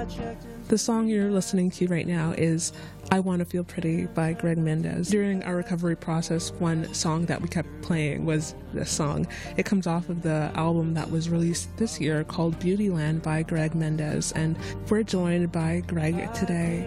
The song you're listening to right now is I Wanna Feel Pretty by Greg Mendez. During our recovery process, one song that we kept playing was this song. It comes off of the album that was released this year called Beautyland by Greg Mendez, and we're joined by Greg today.